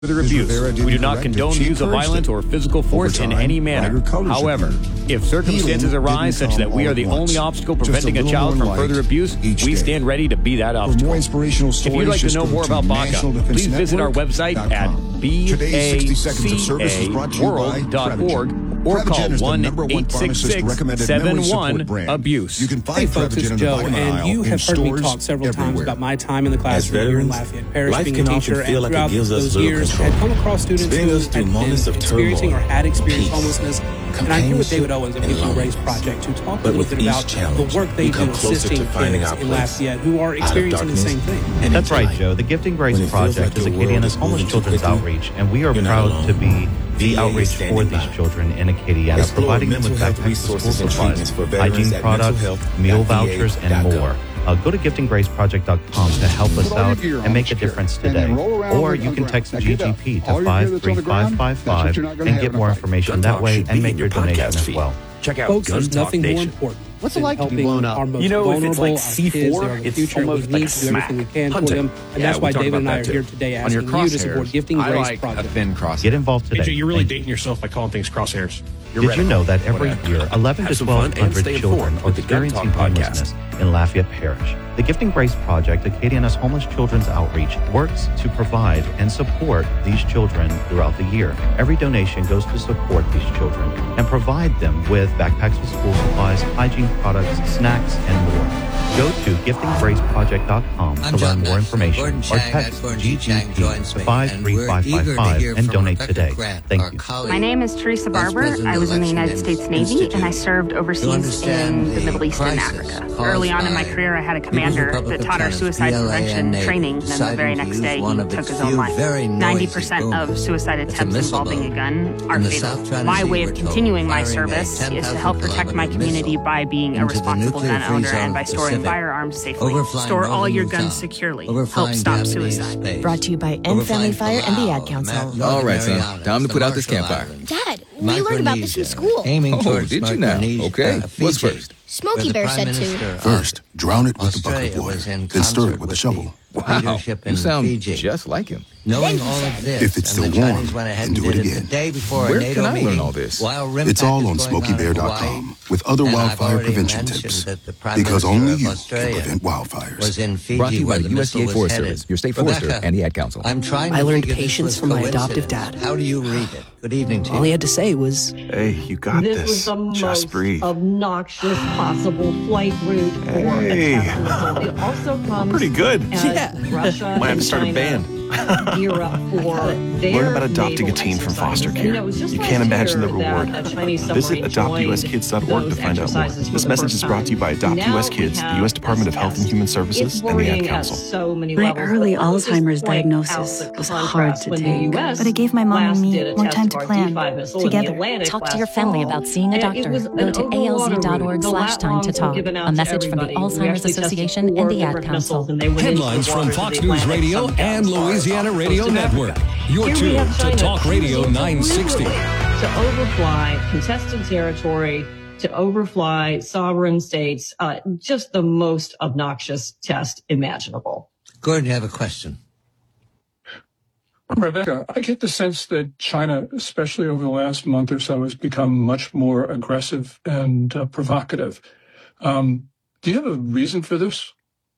further abuse. We do not condone the use of violence or physical force in any manner. However, if circumstances arise such that we are the only obstacle preventing a child from further abuse, we stand ready to be that obstacle. If you'd like to know more about BACA, please visit our website at bacaworld.org or call 1-866-71-ABUSE. Hey folks, it's Joe, and you have heard me talk several times about my time in the classroom here in Lafayette Parish, being a teacher, and throughout those years had come across students who had been experiencing or had experienced homelessness. And I'm here with David Owens of Gifting Grace Project to talk a little bit about the work they do assisting kids in Lafayette who are experiencing the same thing. That's right, Joe. The Gifting Grace Project is Acadiana's homeless children's outreach, and we are proud to be the outreach for these children in Acadiana, providing them with backpacks, school supplies, hygiene products, meal vouchers, and more. Go to giftinggraceproject.com to help us out and make a difference today. Or you can text GGP to 53555 and get more information that way and make your donation as well. Check out Folks, there's Gun Talk nothing more Nation. important. What's it like to be blown up? You know, if it's like C4, it's almost we like need to do everything we can Hunting. for them. And that's why David and I are here today asking you to support Gifting Grace Project. Get involved today. AJ, you're really dating yourself by calling things crosshairs. Did you know that every year, 11 to 1,200 children are experiencing homelessness in Lafayette Parish? The Gifting Grace Project, Acadiana's homeless children's outreach, works to provide and support these children throughout the year. Every donation goes to support these children and provide them with backpacks with school supplies, hygiene products, snacks, and more. Go to giftinggraceproject.com to learn more information or text GGP to 53555 and donate today. Thank you. My name is Teresa Barber. I was in the United States Navy and I served overseas in the Middle East and Africa. Early on in my career, I had a commander that taught our suicide prevention training, and then the very next day he took his own life. 90% of suicide attempts involving a gun are fatal. My way of continuing my service is to help protect my community by being a responsible gun owner and by storing firearms safely. Store all your guns securely. Help stop suicide. Brought to you by End Family Fire and the Ad Council. All right, son. Time to put out this campfire. Dad, we learned about this in school. Oh, did you now? Okay. What's first? Smokey Bear said to. First, drown it with a bucket of water, then stir it with a shovel. Wow, you sound just like him. Knowing all of this, if it's still warm, then do it again. Where can I learn all this? It's all on SmokeyBear.com with other wildfire prevention tips. Because only you can prevent wildfires. Brought to you by the USDA Forest Service, your state forester, and the Ad Council. I learned patience from my adoptive dad. How do you read it? Good evening to you. All he had to say was, "Hey, you got this. Was the Just most breathe." Obnoxious possible flight route for Hey. the capitalism. It also comes Pretty good. as Russia Might have to and start a China band. gear up for their Learn about adopting a naval teen from foster exercises. care. And, you know, it was just You last can't imagine the year that reward. a Chinese Visit submarine joined adoptuskids.org to those find out more. exercises for This the message first is brought to you by Adopt time. US Now Kids, we the have U.S. Department of Health and Human Services, It's and the Ad worrying at Council. so many My levels, early but let's just Alzheimer's point diagnosis out the was hard contrast to when the take, US but it gave my mom and last me did a more test time of to our plan D5 missile in the together. Atlantic Talk to last your family fall. about seeing a And doctor. it was Go an to overwater route. The alz.org/time to lat-longs were talk. given out A to message from the everybody. We Alzheimer's actually tested Association 4 and the Ad different Council. missiles, and they went into Headlines the from waters of Fox the News Atlantic, Radio some down and far Louisiana close Radio to Network. Africa. You're Here we tuned have to China Talk Radio choosing 960. To overfly contested territory, to overfly sovereign states, just the most obnoxious test imaginable. Gordon, you have a question. Rebecca, I get the sense that China, especially over the last month or so, has become much more aggressive and provocative. Do you have a reason for this?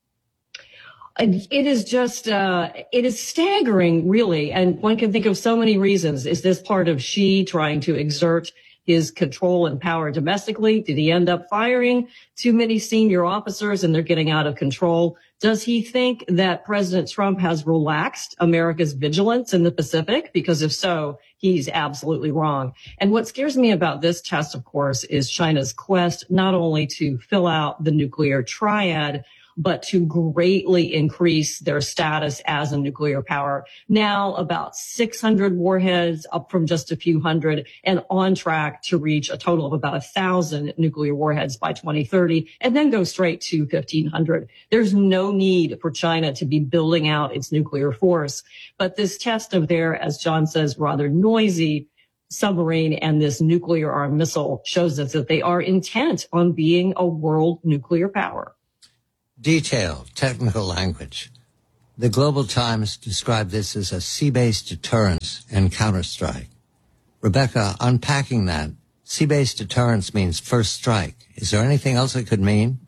It is just, it is staggering, really. And one can think of so many reasons. Is this part of Xi trying to exert his control and power domestically? Did he end up firing too many senior officers and they're getting out of control? Does he think that President Trump has relaxed America's vigilance in the Pacific? Because if so, he's absolutely wrong. And what scares me about this test, of course, is China's quest not only to fill out the nuclear triad, but to greatly increase their status as a nuclear power. Now about 600 warheads, up from just a few hundred, and on track to reach a total of about 1,000 nuclear warheads by 2030, and then go straight to 1,500. There's no need for China to be building out its nuclear force. But this test of their, as John says, rather noisy submarine and this nuclear armed missile shows us that they are intent on being a world nuclear power. Detailed technical language. The Global Times described this as a sea-based deterrence and counterstrike. Rebecca, unpacking that, sea-based deterrence means first strike. Is there anything else it could mean?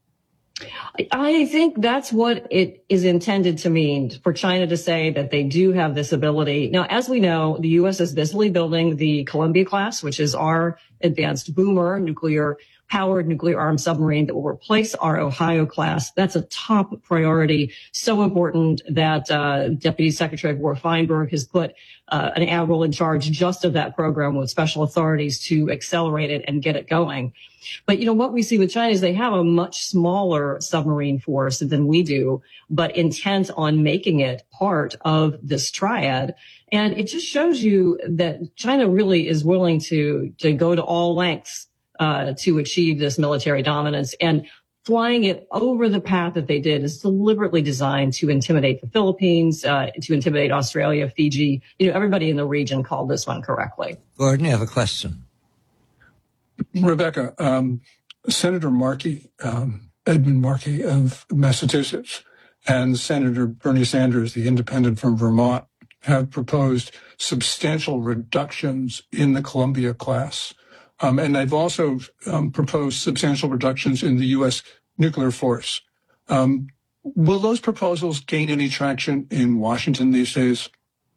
I think that's what it is intended to mean, for China to say that they do have this ability. Now, as we know, the U.S. is busily building the Columbia class, which is our advanced boomer nuclear-powered nuclear-armed submarine that will replace our Ohio class. That's a top priority, so important that Deputy Secretary of War Feinberg has put an admiral in charge just of that program with special authorities to accelerate it and get it going. But, what we see with China is they have a much smaller submarine force than we do, but intent on making it part of this triad. And it just shows you that China really is willing to go to all lengths to achieve this military dominance. And flying it over the path that they did is deliberately designed to intimidate the Philippines, to intimidate Australia, Fiji. Everybody in the region called this one correctly. Gordon, you have a question. Rebecca, Senator Markey, Edmund Markey of Massachusetts, and Senator Bernie Sanders, the independent from Vermont, have proposed substantial reductions in the Columbia class. And they've also proposed substantial reductions in the U.S. nuclear force. Will those proposals gain any traction in Washington these days?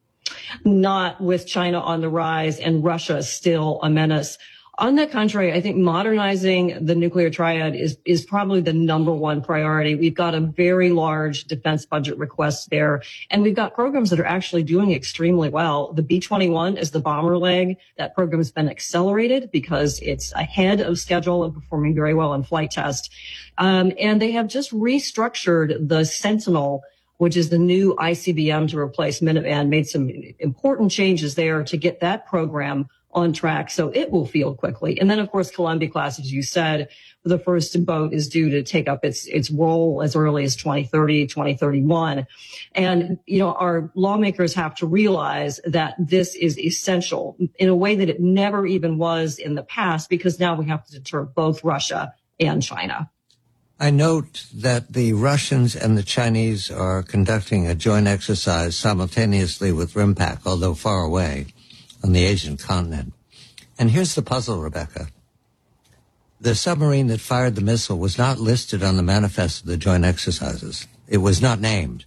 Not with China on the rise and Russia still a menace. On the contrary, I think modernizing the nuclear triad is probably the number one priority. We've got a very large defense budget request there, and we've got programs that are actually doing extremely well. The B-21 is the bomber leg. That program has been accelerated because it's ahead of schedule and performing very well in flight test. And they have just restructured the Sentinel, which is the new ICBM to replace Minuteman, made some important changes there to get that program on track, so it will field quickly. And then, of course, Columbia class, as you said, the first boat is due to take up its role as early as 2030, 2031. And, our lawmakers have to realize that this is essential in a way that it never even was in the past, because now we have to deter both Russia and China. I note that the Russians and the Chinese are conducting a joint exercise simultaneously with RIMPAC, although far away, on the Asian continent. And here's the puzzle, Rebecca. The submarine that fired the missile was not listed on the manifest of the joint exercises. It was not named.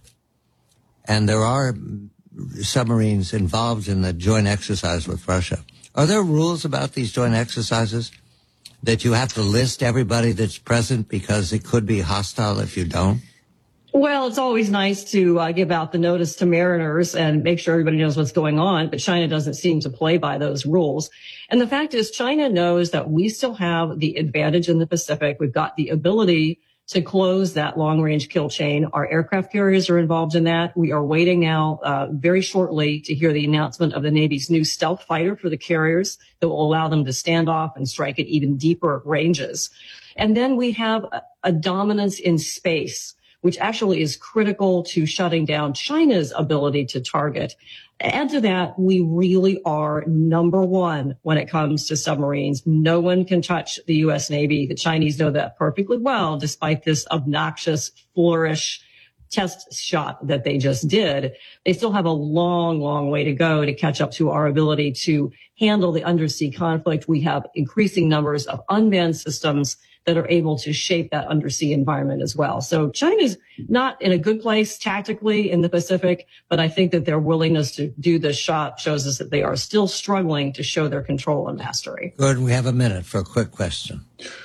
And there are submarines involved in the joint exercise with Russia. Are there rules about these joint exercises that you have to list everybody that's present because it could be hostile if you don't? Well, it's always nice to give out the notice to mariners and make sure everybody knows what's going on, but China doesn't seem to play by those rules. And the fact is, China knows that we still have the advantage in the Pacific. We've got the ability to close that long-range kill chain. Our aircraft carriers are involved in that. We are waiting now very shortly to hear the announcement of the Navy's new stealth fighter for the carriers that will allow them to stand off and strike at even deeper ranges. And then we have a dominance in space, which actually is critical to shutting down China's ability to target. Add to that, we really are number one when it comes to submarines. No one can touch the U.S. Navy. The Chinese know that perfectly well, despite this obnoxious flourish test shot that they just did. They still have a long, long way to go to catch up to our ability to handle the undersea conflict. We have increasing numbers of unmanned systems that are able to shape that undersea environment as well. So China's not in a good place tactically in the Pacific, but I think that their willingness to do this shot shows us that they are still struggling to show their control and mastery. Gordon, we have a minute for a quick question.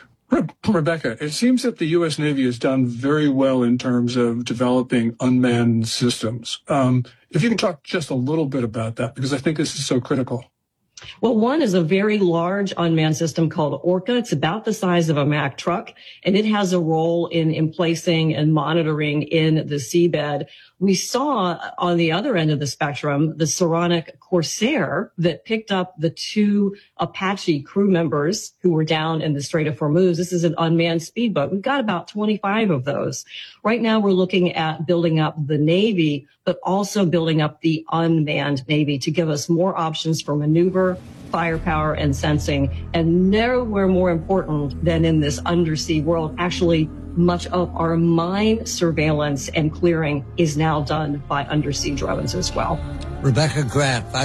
Rebecca, it seems that the U.S. Navy has done very well in terms of developing unmanned systems. If you can talk just a little bit about that, because I think this is so critical. Well, one is a very large unmanned system called Orca. It's about the size of a Mack truck, and it has a role in emplacing and monitoring in the seabed. We saw on the other end of the spectrum, the Saronic Corsair that picked up the 2 Apache crew members who were down in the Strait of Hormuz. This is an unmanned speedboat. We've got about 25 of those. Right now, we're looking at building up the Navy, but also building up the unmanned Navy to give us more options for maneuver firepower and sensing, and nowhere more important than in this undersea world. Actually, much of our mine surveillance and clearing is now done by undersea drones as well. Rebecca Grant,